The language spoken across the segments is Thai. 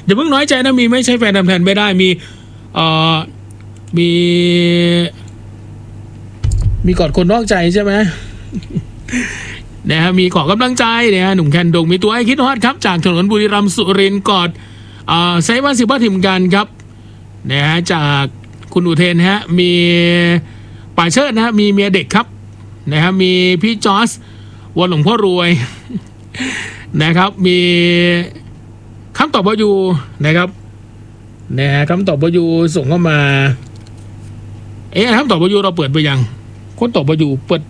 อย่าเพิ่งน้อยใจนะมีไม่ใช่แฟนทำแทนไม่ได้มีมีมีกอดคนนอกใจใช่ไหมนะฮะมีขอกำลังใจนะฮะหนุ่มแคนดงมีตัวไอ้คิดฮอดครับจากถนนบุรีรัมย์สุรินทร์กอดไซบ้านสิบ้าถิ่มกันครับนะฮะจากคุณอุเทนฮะมีป่าเชิดนะฮะมีเมียเด็กครับนะฮะมีพี่จอร์จวันหลวงพ่อรวยนะครับมีคำตอบว่าอยู่นะครับนะฮะคำตอบว่าอยู่ส่งเข้ามาคำตอบว่าอยู่เราเปิดไปยังคนตอบว่าอยู่เปิด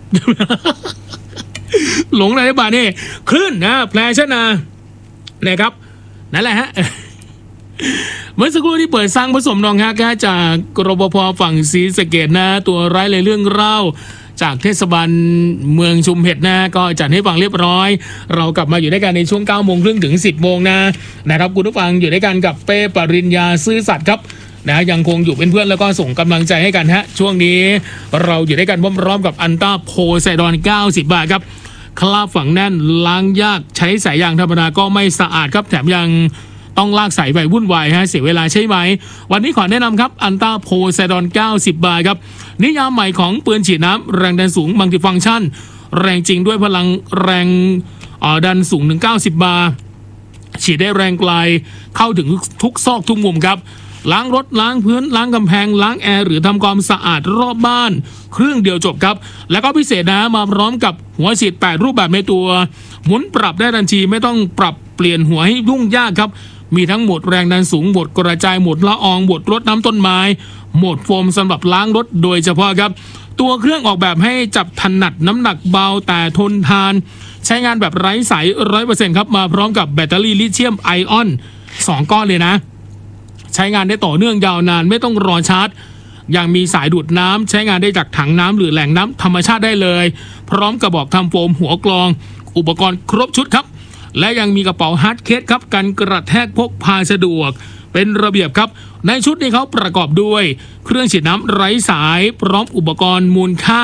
หลงอะไรบ้างนี่คลื่นนะแพลชนะนะครับนั่นแหละฮะ เมื่อสักครู่ที่เปิดสร้างผสมนองฮะก็จากรปภฝั่งศรีสะเกษนะตัวร้ายเลยเรื่องเล่าจากเทศบาลเมืองชุมเพชรนะก็จัดให้ฟังเรียบร้อยเรากลับมาอยู่ด้วยกันในช่วง 9:30 ถึง 10:00 นะครับคุณผู้ฟังอยู่ด้วยกันกับเป้ปริญญาซื่อสัตย์ครับนะยังคงอยู่เป็นเพื่อนแล้วก็ส่งกำลังใจให้กันฮะช่วงนี้เราอยู่ด้วยกันพร้อมๆกับอันต้าโพไซดอน90 บาทครับคราบฝังแน่นล้างยากใช้สายยางธรรมดาก็ไม่สะอาดครับแถมยังต้องลากสายไปวุ่นวายฮะเสียเวลาใช่ไหมวันนี้ขอแนะนำครับอันต้าโพไซดอน90 บาทครับนิยามใหม่ของปืนฉีดน้ำแรงดันสูงมัลติฟังก์ชันแรงจริงด้วยพลังแรงดันสูงถึง90 บาร์ฉีดได้แรงไกลเข้าถึงทุกซอกทุกมุมครับล้างรถล้างพื้นล้างกำแพงล้างแอร์หรือทำความสะอาดรอบบ้านเครื่องเดียวจบครับแล้วก็พิเศษนะมาพร้อมกับหัวฉีด8รูปแบบในตัวหมุนปรับได้ทันทีไม่ต้องปรับเปลี่ยนหัวให้ยุ่งยากครับมีทั้งโหมดแรงดันสูงโหมดกระจายโหมดละอองโหมดรดน้ำต้นไม้โหมดโฟมสำหรับล้างรถโดยเฉพาะครับตัวเครื่องออกแบบให้จับถนัดน้ำหนักเบาแต่ทนทานใช้งานแบบไร้สาย 100% ครับมาพร้อมกับแบตเตอรี่ลิเธียมไอออน2 ก้อนเลยนะใช้งานได้ต่อเนื่องยาวนานไม่ต้องรอชาร์จยังมีสายดูดน้ำใช้งานได้จากถังน้ำหรือแหล่งน้ำธรรมชาติได้เลยพร้อมกระบอกทำโฟมหัวกรองอุปกรณ์ครบชุดครับและยังมีกระเป๋าฮาร์ดเคสครับกันกระแทกพกพาสะดวกเป็นระเบียบครับในชุดนี้เขาประกอบด้วยเครื่องฉีดน้ำไร้สายพร้อมอุปกรณ์มูลค่า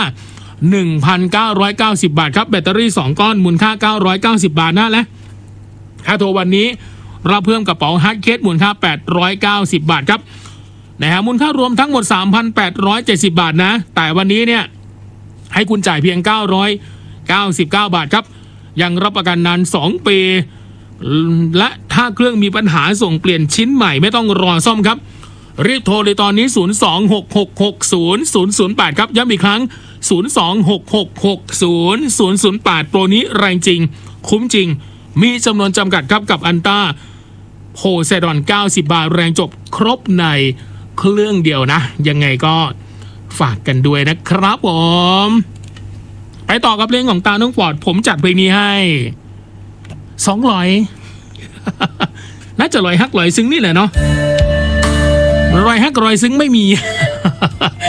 1,990 บาทครับแบตเตอรี่2 ก้อนมูลค่า990 บาทนะและค่าโทรวันนี้รับเพิ่มกระเป๋าฮาร์ดเคสมูลค่า890 บาทครับนะฮะมูลค่ารวมทั้งหมด 3,870 บาทนะแต่วันนี้เนี่ยให้คุณจ่ายเพียง999 บาทครับยังรับประกันนาน2 ปีและถ้าเครื่องมีปัญหาส่งเปลี่ยนชิ้นใหม่ไม่ต้องรอซ่อมครับรีบโทรเลยตอนนี้ 026666008 ครับย้ำอีกครั้ง 026666008 โปรนี้แรงจริงคุ้มจริงมีจำนวนจำกัดครับกับอันต้าโพไซดอน90 บาทแรงจบครบในเครื่องเดียวนะยังไงก็ฝากกันด้วยนะครับผมไปต่อกับเพลงของตาน้องฟอร์ดผมจัดเพลงนี้ให้200 น่าจะ100 ฮัก100 ซึ้งนี่แหละเนาะ100 ฮัก100 ซึ้งไม่มี